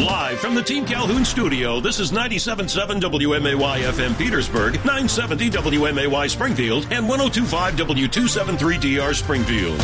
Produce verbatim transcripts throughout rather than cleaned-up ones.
Live from the Team Calhoun studio, this is ninety-seven point seven W M A Y F M Petersburg, nine seventy W M A Y Springfield, and one oh two point five W two seventy-three D R Springfield.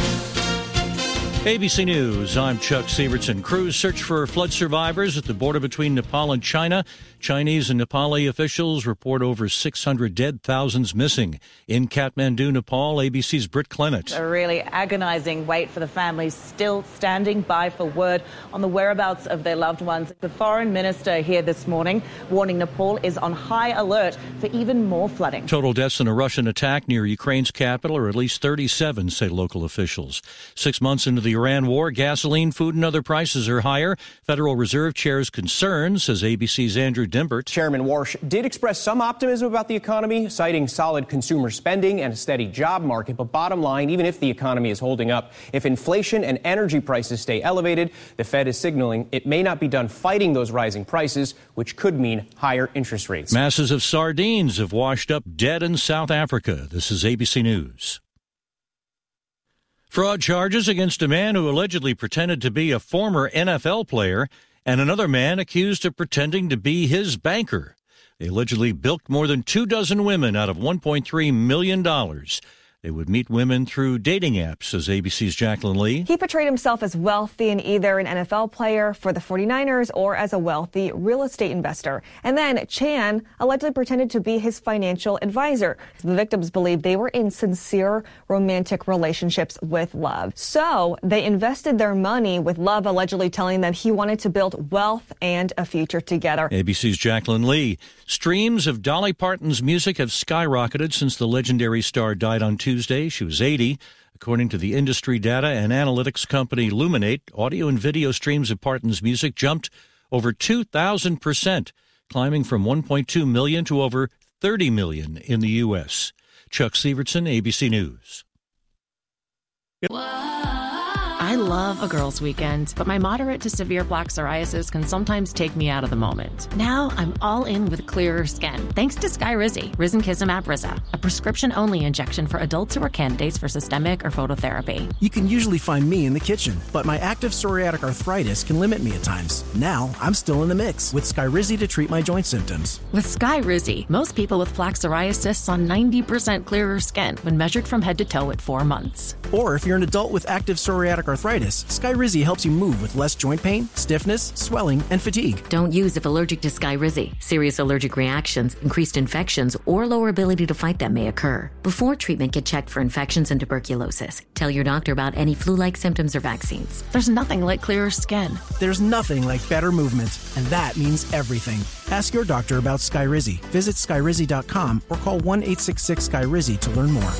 A B C News, I'm Chuck Sievertson. Crews search for flood survivors at the border between Nepal and China. Chinese and Nepali officials report over six hundred dead, thousands missing. In Kathmandu, Nepal, A B C's Britt Clennett. A really agonizing wait for the families still standing by for word on the whereabouts of their loved ones. The foreign minister here this morning warning Nepal is on high alert for even more flooding. Total deaths in a Russian attack near Ukraine's capital are at least thirty-seven, say local officials. Six months into the Iran war, gasoline, food, and other prices are higher. Federal Reserve Chair's concerns, says A B C's Andrew Dimbert. Chairman Warsh did express some optimism about the economy, citing solid consumer spending and a steady job market. But bottom line, even if the economy is holding up, if inflation and energy prices stay elevated, the Fed is signaling it may not be done fighting those rising prices, which could mean higher interest rates. Masses of sardines have washed up dead in South Africa. This is A B C News. Fraud charges against a man who allegedly pretended to be a former N F L player and another man accused of pretending to be his banker. They allegedly bilked more than two dozen women out of one point three million dollars. They would meet women through dating apps, says A B C's Jacqueline Lee. He portrayed himself as wealthy and either an N F L player for the forty-niners or as a wealthy real estate investor. And then Chan allegedly pretended to be his financial advisor. The victims believed they were in sincere romantic relationships with Love. So they invested their money with Love allegedly telling them he wanted to build wealth and a future together. A B C's Jacqueline Lee. Streams of Dolly Parton's music have skyrocketed since the legendary star died on Tuesday. Tuesday. She was eighty. According to the industry data and analytics company Luminate, audio and video streams of Parton's music jumped over two thousand percent, climbing from one point two million to over thirty million in the U S. Chuck Sievertson, A B C News. I love a girls' weekend, but my moderate to severe plaque psoriasis can sometimes take me out of the moment. Now I'm all in with clearer skin, thanks to Skyrizi, Risankizumab Riza, a prescription-only injection for adults who are candidates for systemic or phototherapy. You can usually find me in the kitchen, but my active psoriatic arthritis can limit me at times. Now I'm still in the mix with Skyrizi to treat my joint symptoms. With Skyrizi, most people with plaque psoriasis saw ninety percent clearer skin when measured from head to toe at four months. Or if you're an adult with active psoriatic arthritis, Skyrizi helps you move with less joint pain, stiffness, swelling, and fatigue. Don't use if allergic to Skyrizi. Serious allergic reactions, increased infections, or lower ability to fight them may occur. Before treatment, get checked for infections and tuberculosis. Tell your doctor about any flu-like symptoms or vaccines. There's nothing like clearer skin. There's nothing like better movement, and that means everything. Ask your doctor about Skyrizi. Visit Skyrizi dot com or call one eight six six Skyrizi to learn more.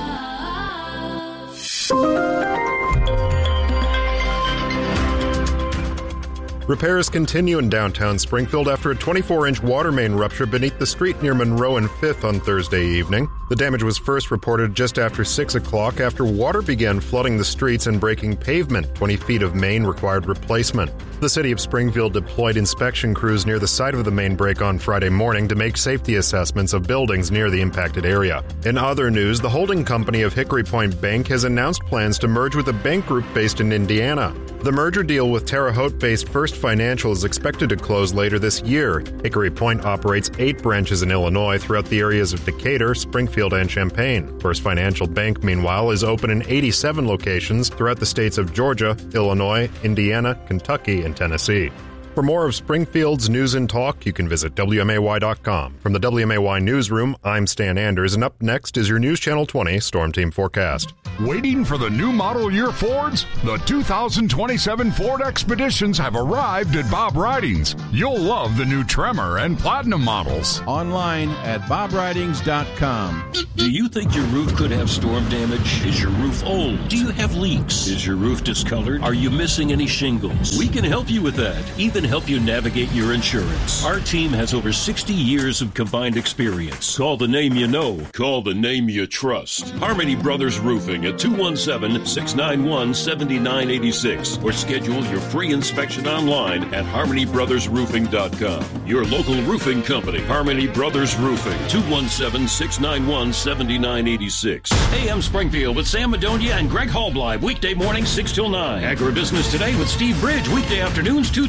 Repairs continue in downtown Springfield after a twenty-four inch water main rupture beneath the street near Monroe and fifth on Thursday evening. The damage was first reported just after six o'clock after water began flooding the streets and breaking pavement. twenty feet of main required replacement. The city of Springfield deployed inspection crews near the site of the main break on Friday morning to make safety assessments of buildings near the impacted area. In other news, the holding company of Hickory Point Bank has announced plans to merge with a bank group based in Indiana. The merger deal with Terre Haute-based First Financial is expected to close later this year. Hickory Point operates eight branches in Illinois throughout the areas of Decatur, Springfield, and Champaign. First Financial Bank, meanwhile, is open in eighty-seven locations throughout the states of Georgia, Illinois, Indiana, Kentucky, and Tennessee. For more of Springfield's news and talk, you can visit W M A Y dot com. From the W M A Y Newsroom, I'm Stan Anders, and up next is your News Channel twenty Storm Team forecast. Waiting for the new model year Fords? The two thousand twenty-seven Ford Expeditions have arrived at Bob Ridings. You'll love the new Tremor and Platinum models. Online at bob ridings dot com. Do you think your roof could have storm damage? Is your roof old? Do you have leaks? Is your roof discolored? Are you missing any shingles? We can help you with that. Even help you navigate your insurance. Our team has over sixty years of combined experience. Call the name you know. Call the name you trust. Harmony Brothers Roofing at two one seven, six nine one, seven nine eight six or schedule your free inspection online at harmony brothers roofing dot com. Your local roofing company, Harmony Brothers Roofing, two one seven, six nine one, seven nine eight six. A M Springfield with Sam Madonia and Greg Hallbleib, weekday morning six till nine. Agribusiness Today with Steve Bridge, weekday afternoons two till three.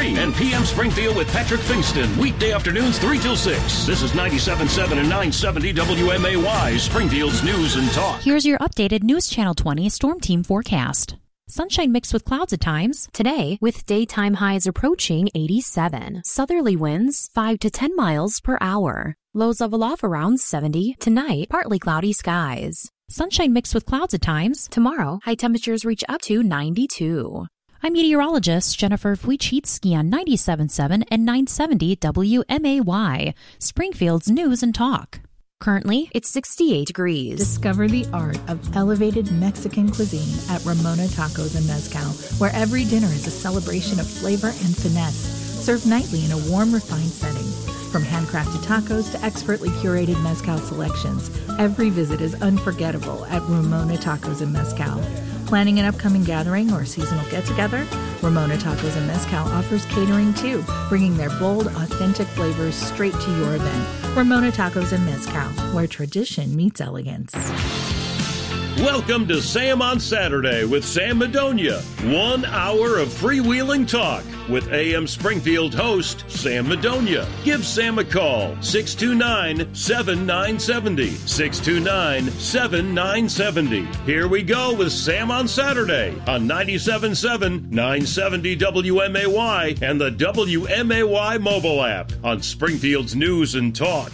three. And P M Springfield with Patrick Fingston. Weekday afternoons three till six. This is ninety-seven point seven and nine seventy W M A Y, Springfield's News and Talk. Here's your updated News Channel twenty Storm Team forecast. Sunshine mixed with clouds at times. Today, with daytime highs approaching eighty-seven. Southerly winds five to ten miles per hour. Lows level off around seventy. Tonight, partly cloudy skies. Sunshine mixed with clouds at times. Tomorrow, high temperatures reach up to ninety-two. I'm meteorologist Jennifer Wojcicki on ninety-seven point seven and nine seventy W M A Y, Springfield's News and Talk. Currently, it's sixty-eight degrees. Discover the art of elevated Mexican cuisine at Ramona Tacos and Mezcal, where every dinner is a celebration of flavor and finesse, served nightly in a warm, refined setting. From handcrafted tacos to expertly curated mezcal selections, every visit is unforgettable at Ramona Tacos and Mezcal. Planning an upcoming gathering or seasonal get-together? Ramona Tacos and Mezcal offers catering too, bringing their bold, authentic flavors straight to your event. Ramona Tacos and Mezcal, where tradition meets elegance. Welcome to Sam on Saturday with Sam Madonia. One hour of freewheeling talk with A M Springfield host Sam Madonia. Give Sam a call, six two nine, seven nine seven zero, six two nine, seven nine seven zero. Here we go with Sam on Saturday on ninety-seven point seven, nine seventy W M A Y and the W M A Y mobile app on Springfield's News and Talk.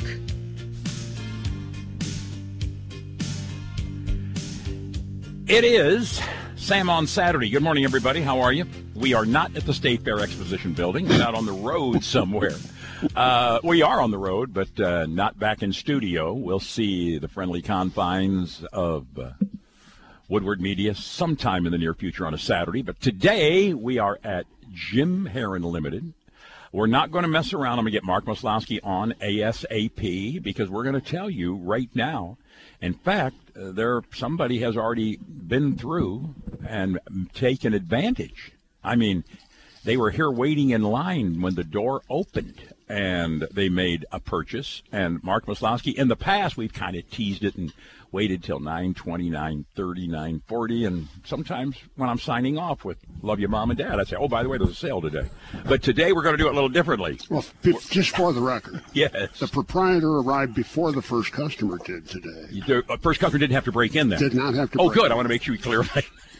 It is Sam on Saturday. Good morning, everybody. How are you? We are not at the State Fair Exposition Building. We're out on the road somewhere. Uh, we are on the road, but uh, not back in studio. We'll see the friendly confines of uh, Woodward Media sometime in the near future on a Saturday. But today we are at Jim Heron Limited. We're not going to mess around. I'm going to get Mark Maslowski on ASAP because we're going to tell you right now. In fact, uh, there somebody has already been through and taken advantage. I mean, they were here waiting in line when the door opened, and they made a purchase. And Mark Maslowski, in the past, we've kind of teased it and waited till nine twenty, nine thirty, nine forty, and sometimes when I'm signing off with Love You, Mom and Dad, I say, oh, by the way, there's a sale today. But today we're going to do it a little differently. Well, f- just for the record. Yes. The proprietor arrived before the first customer did today. You do, uh, first customer didn't have to break in then? Did not have to Oh, break good. in. I want to make sure you clarify.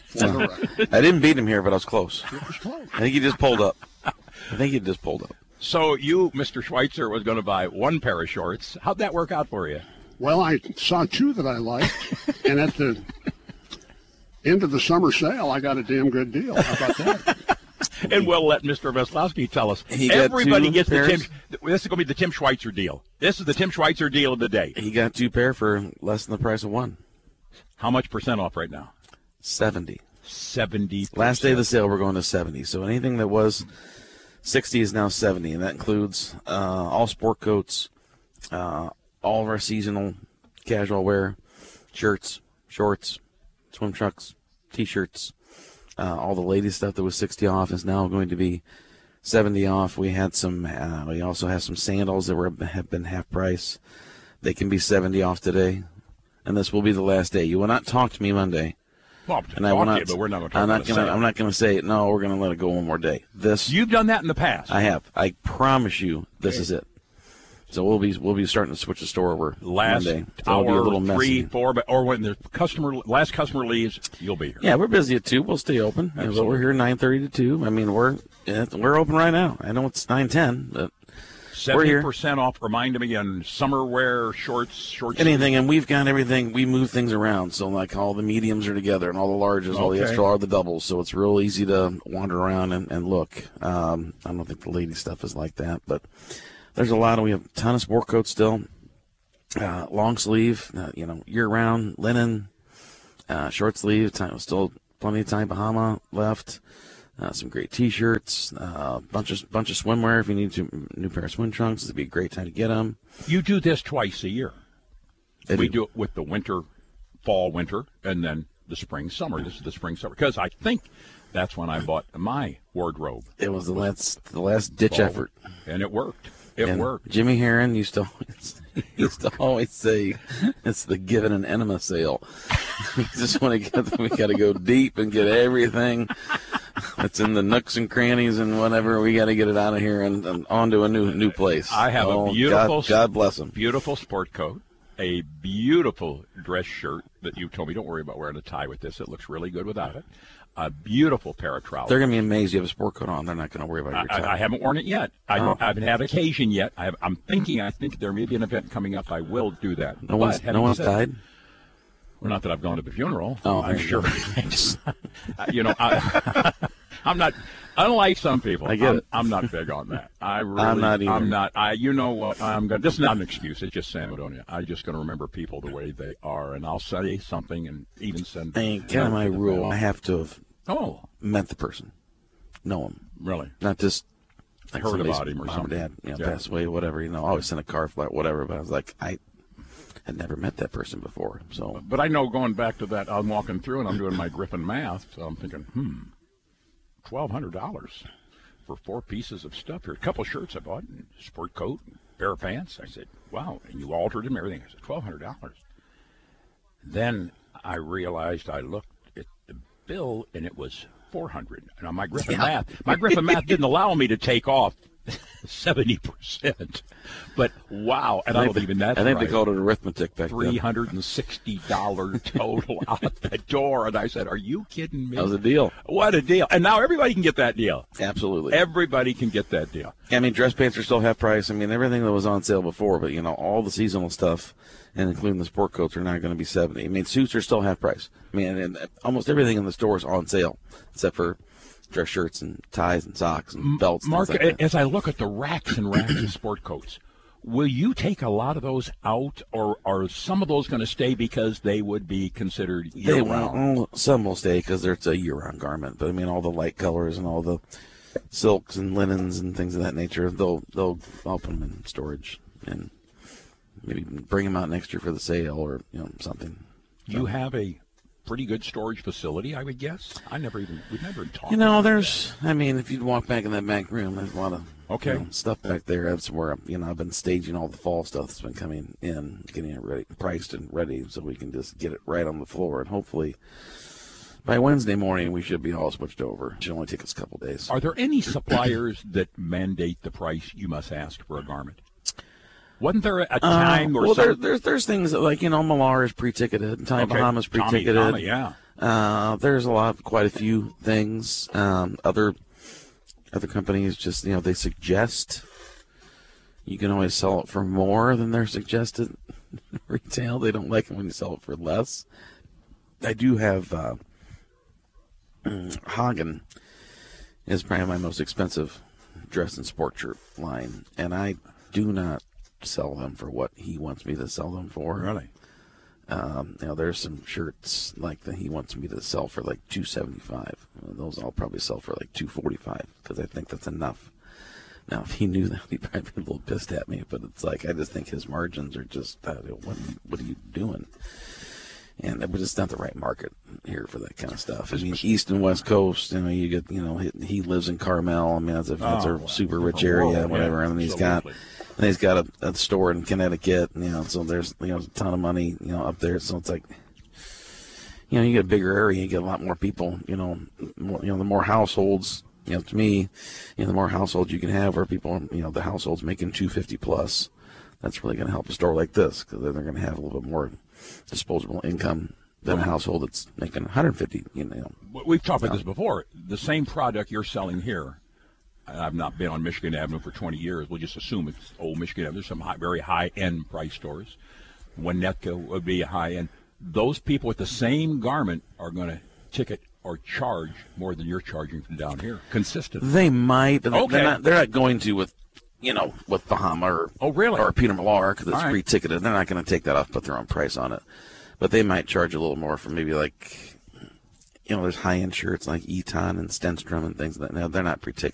I didn't beat him here, but I was close. It was close. I think he just pulled up. I think he just pulled up. So you, Mister Schweitzer, was going to buy one pair of shorts. How'd that work out for you? Well, I saw two that I liked, and at the end of the summer sale, I got a damn good deal. How about that? And we'll let Mister Maslowski tell us. He got Everybody two gets pairs? the Tim. This is going to be the Tim Schweitzer deal. This is the Tim Schweitzer deal of the day. He got two pair for less than the price of one. How much percent off right now? seventy. seventy percent. Last day of the sale, we're going to seventy. So anything that was sixty is now seventy, and that includes uh, all sport coats, uh, all of our seasonal casual wear, shirts, shorts, swim trunks, T-shirts. Uh, all the ladies stuff that was sixty off is now going to be seventy off. We had some. Uh, we also have some sandals that were have been half price. They can be seventy off today, and this will be the last day. You will not talk to me Monday. Well, and I will not. You, but we're not going to I'm not going to. I'm not going to say no. We're going to let it go one more day. This. You've done that in the past. I have. I promise you, this okay. is it. So we'll be we'll be starting to switch the store over last Monday. So hour, it'll be a little messy. three, four, but or when the customer last customer leaves, you'll be here. Yeah, we're busy at two. We'll stay open. Absolutely. We're here nine thirty to two. I mean, we're we're open right now. I know it's nine ten, but seventy percent off. Remind them again. Summer wear, shorts, shorts. Anything, and we've got everything. We move things around, so like all the mediums are together, and all the larges, okay. all the extra are the doubles. So it's real easy to wander around and, and look. Um, I don't think the lady stuff is like that, but. There's a lot of, we have a ton of sport coats still, uh, long sleeve, uh, you know, year-round, linen, uh, short sleeve, time, still plenty of Tommy Bahama left, uh, some great T-shirts, a uh, bunch of bunch of swimwear if you need to, new pair of swim trunks. It'd be a great time to get them. You do this twice a year. I we do. do it with the winter, fall, winter, and then the spring, summer. This is the spring, summer, because I think that's when I bought my wardrobe. It was the last the last ditch fall, effort, and it worked. It and worked. Jimmy Heron used to always, used to always say, "It's the give and an enema sale." We just want to get, we got to go deep and get everything It's in the nooks and crannies and whatever. We got to get it out of here and, and on to a new new place. I have oh, a beautiful, God, God bless them. Beautiful sport coat, a beautiful dress shirt that you told me don't worry about wearing a tie with this. It looks really good without it. A beautiful pair of trousers. They're going to be amazed you have a sport coat on. They're not going to worry about your tie. I, I haven't worn it yet. I, oh. I haven't had occasion yet. I have, I'm thinking. I think there may be an event coming up. I will do that. No one's, no one's died. Well, not that I've gone to the funeral. Oh, I'm sure. you know, I, I'm not. Unlike some people, I get I'm, it. I'm not big on that. I really, I'm not either. I'm not. I. You know what? I'm going. This is not an excuse. It's just San Antonio. I'm just going to remember people the way they are, and I'll say something and even send. I ain't kind of my rule. Family. I have to have. Oh. Met the person, know him. Really? Not just like heard about him or mom something. Or dad, you know, yeah. passed away, whatever. You know, I always send a car flight, whatever. But I was like, I had never met that person before. So, but I know going back to that, I'm walking through and I'm doing my Griffin math, so I'm thinking, hmm, twelve hundred dollars for four pieces of stuff here. A couple shirts I bought, and a sport coat, and a pair of pants. I said, wow, and you altered them, everything. I said, twelve hundred dollars. Then I realized I looked at the bill and it was four hundred. Now my Griffin yeah. math, my Griffin math didn't allow me to take off seventy percent. But wow, and I, I don't even that's I think right. they called it arithmetic back then. three hundred sixty dollars total out the door. And I said, are you kidding me? That was a deal. What a deal. And now everybody can get that deal. Absolutely. Everybody can get that deal. I mean, dress pants are still half price. I mean, everything that was on sale before, but, you know, all the seasonal stuff, and including the sport coats, are not going to be seventy. I mean, suits are still half price. I mean, and almost everything in the store is on sale, except for dress shirts and ties and socks and belts. Mark, and like as I look at the racks and racks of sport coats, will you take a lot of those out, or are some of those going to stay because they would be considered year-round? Well, some will stay because it's a year-round garment. But, I mean, all the light colors and all the silks and linens and things of that nature, they'll, they'll I'll put them in storage and maybe bring them out next year for the sale or, you know, something. You have a pretty good storage facility, I would guess. I never even, we've never talked You know, about there's, that. I mean, if you'd walk back in that back room, there's a lot of okay. you know, stuff back there. That's where, you know, I've been staging all the fall stuff that's been coming in, getting it ready, priced and ready so we can just get it right on the floor. And hopefully by Wednesday morning, we should be all switched over. It should only take us a couple days. Are there any suppliers that mandate the price you must ask for a garment? Wasn't there a time uh, or well, some... there, there's there's things that, like, you know, Malar is pre-ticketed, Tommy okay. Bahama's pre-ticketed. Tommy, Tommy, yeah. Uh, there's a lot, quite a few things. Um, other other companies just, you know, they suggest you can always sell it for more than they're suggested retail. They don't like it when you sell it for less. I do have uh, Hagen is probably my most expensive dress and sport shirt line, and I do not sell them for what he wants me to sell them for. Really? Um, you know, there's some shirts like that he wants me to sell for like two seventy-five. Those I'll probably sell for like two forty-five because I think that's enough. Now, if he knew that, he'd probably be a little pissed at me. But it's like I just think his margins are just uh, what, what are you doing? And it was just not the right market here for that kind of stuff. I mean, East and West Coast, you know, you get, you know, he, he lives in Carmel. I mean, that's a, that's oh, a super wow. rich area, World, whatever. yeah, and he's absolutely. got, and he's got a, a store in Connecticut, you know, so there's, you know, a ton of money, you know, up there. So it's like, you know, you get a bigger area, you get a lot more people, you know, more, you know, the more households, you know, to me, you know, the more households you can have where people, you know, the households making two fifty plus, that's really going to help a store like this because then they're going to have a little bit more disposable income than a household that's making one hundred fifty, you know. We've talked about this before. The same product you're selling here, I've not been on Michigan Avenue for twenty years. We'll just assume it's old Michigan Avenue. There's some high, very high-end price stores. Winnetka would be a high-end. Those people with the same garment are going to ticket or charge more than you're charging from down here, consistently. They might, but okay. they're not, they're not going to with, you know, with Bahama or, oh, really? or Peter Millar because it's right. pre-ticketed. They're not going to take that off, put their own price on it. But they might charge a little more for maybe like, you know, there's high-end shirts like Eton and Stenstrom and things like that. Now, they're not pre-ticketed.